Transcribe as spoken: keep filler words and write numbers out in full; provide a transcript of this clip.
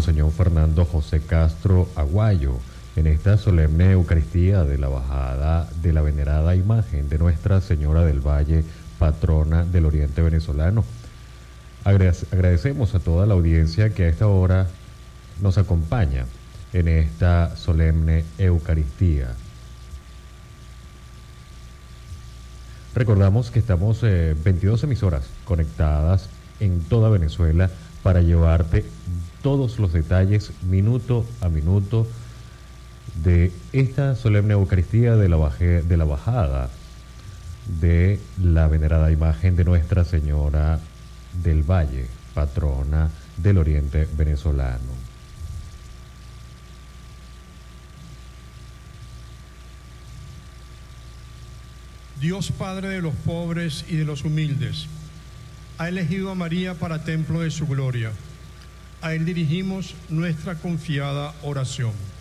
Monseñor Fernando José Castro Aguayo, en esta solemne Eucaristía de la bajada de la venerada imagen de Nuestra Señora del Valle, patrona del Oriente venezolano. Agradecemos a toda la audiencia que a esta hora nos acompaña en esta solemne Eucaristía. Recordamos que estamos eh, veintidós emisoras conectadas en toda Venezuela para llevarte todos los detalles minuto a minuto de esta solemne Eucaristía de la, baje, de la bajada de la venerada imagen de Nuestra Señora del Valle, patrona del Oriente venezolano. Dios Padre de los pobres y de los humildes, ha elegido a María para templo de su gloria. A Él dirigimos nuestra confiada oración.